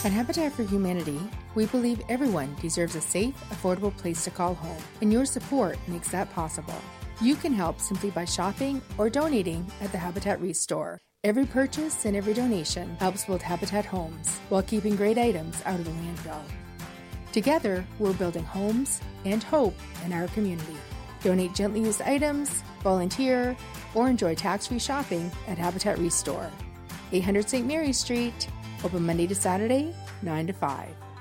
At Habitat for Humanity, we believe everyone deserves a safe, affordable place to call home, and your support makes that possible. You can help simply by shopping or donating at the Habitat Restore. Every purchase and every donation helps build Habitat homes while keeping great items out of the landfill. Together, we're building homes and hope in our community. Donate gently used items, volunteer, or enjoy tax-free shopping at Habitat Restore. 800 St. Mary Street, open Monday to Saturday, 9 to 5.